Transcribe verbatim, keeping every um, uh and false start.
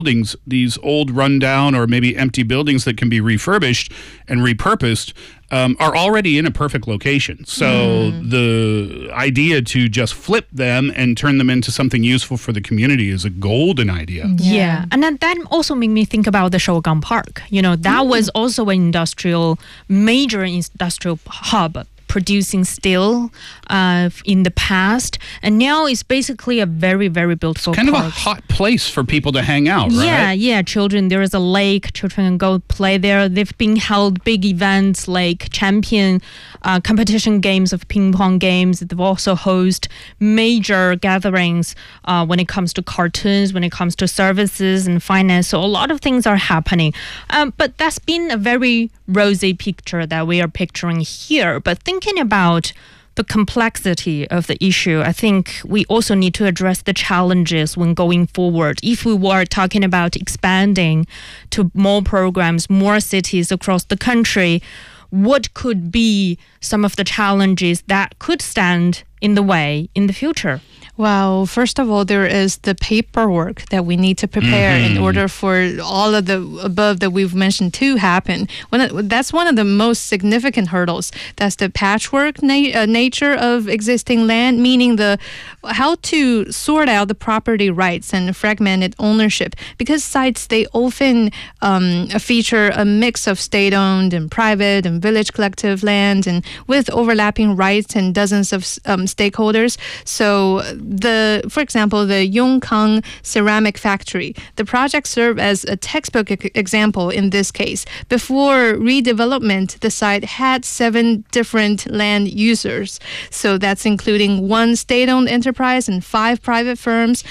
buildings, these old rundown or maybe empty buildings that can be refurbished and repurposed um, are already in a perfect location. So mm. the idea to just flip them and turn them into something useful for the community is a golden idea. Yeah, yeah. And then that also made me think about the Shougang Park. You know, that mm. was also an industrial, major industrial hub, producing steel uh, in the past, and now it's basically a very, very beautiful It's kind park. of a hot place for people to hang out, right? Yeah, yeah. Children, there is a lake. Children can go play there. They've been held big events like champion uh, competition games of ping pong games. They've also host major gatherings uh, when it comes to cartoons, when it comes to services and finance. So a lot of things are happening. Um, but that's been a very rosy picture that we are picturing here. But think Thinking about the complexity of the issue, I think we also need to address the challenges when going forward. If we were talking about expanding to more programs, more cities across the country, what could be some of the challenges that could stand in the way in the future? Well, first of all, there is the paperwork that we need to prepare mm-hmm. in order for all of the above that we've mentioned to happen. When it, that's one of the most significant hurdles. That's the patchwork na- uh, nature of existing land, meaning the how to sort out the property rights and fragmented ownership. Because sites, they often um, feature a mix of state-owned and private and village collective land, and with overlapping rights and dozens of um, stakeholders. So the, for example, the Yongkang Ceramic Factory, the project served as a textbook e- example in this case. Before redevelopment, the site had seven different land users. So that's including one state-owned enterprise and five private firms.